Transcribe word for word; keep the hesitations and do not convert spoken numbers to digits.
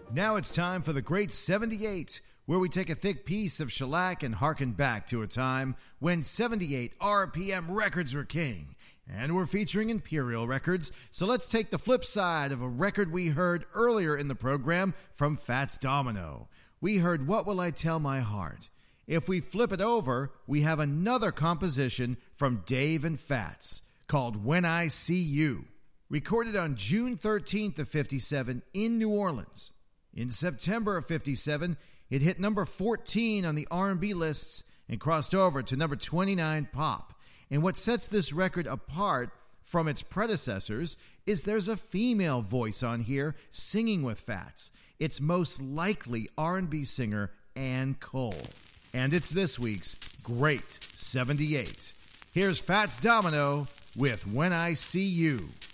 Now it's time for the Great seventy-eight, where we take a thick piece of shellac and harken back to a time when seventy-eight R P M records were king. And we're featuring Imperial records, so let's take the flip side of a record we heard earlier in the program from Fats Domino. We heard What Will I Tell My Heart? If we flip it over, we have another composition from Dave and Fats called When I See You, recorded on June thirteenth of fifty-seven in New Orleans. In September of fifty-seven, it hit number fourteen on the R and B lists and crossed over to number twenty-nine pop. And what sets this record apart from its predecessors is there's a female voice on here singing with Fats. It's most likely R and B singer Ann Cole. And it's this week's Great seventy-eight. Here's Fats Domino with When I See You.